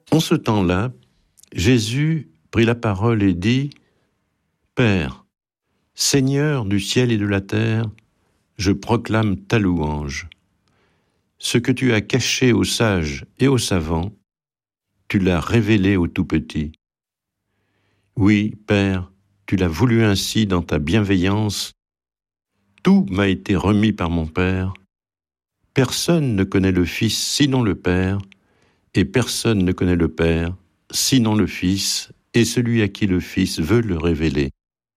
En ce temps-là, Jésus prit la parole et dit : « Père, Seigneur du ciel et de la terre, je proclame ta louange. Ce que tu as caché aux sages et aux savants, tu l'as révélé aux tout-petits. Oui, Père, tu l'as voulu ainsi dans ta bienveillance. Tout m'a été remis par mon Père. Personne ne connaît le Fils sinon le Père, et personne ne connaît le Père sinon le Fils, et celui à qui le Fils veut le révéler. »